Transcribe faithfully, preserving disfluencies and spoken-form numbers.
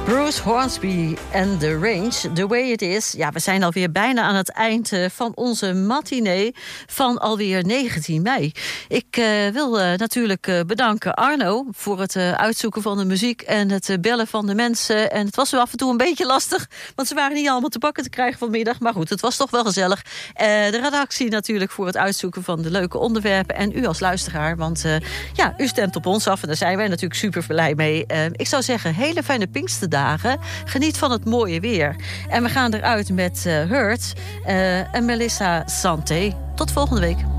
Bruce Hornsby en The Range, The Way It Is. Ja, we zijn alweer bijna aan het eind van onze matinee van alweer negentien mei. Ik uh, wil uh, natuurlijk uh, bedanken Arno voor het uh, uitzoeken van de muziek en het uh, bellen van de mensen. En het was wel af en toe een beetje lastig, want ze waren niet allemaal te pakken te krijgen vanmiddag. Maar goed, het was toch wel gezellig. Uh, de redactie natuurlijk voor het uitzoeken van de leuke onderwerpen. En u als luisteraar, want uh, ja, u stemt op ons af en daar zijn wij natuurlijk super blij mee. Uh, ik zou zeggen, hele fijne Pinksterdagen. Geniet van het mooie weer. En we gaan eruit met uh, Hurt uh, en Melissa Santé. Tot volgende week.